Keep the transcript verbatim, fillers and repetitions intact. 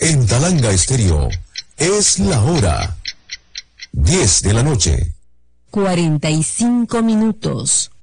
En Talanga Estéreo, es la hora diez de la noche. cuarenta y cinco minutos.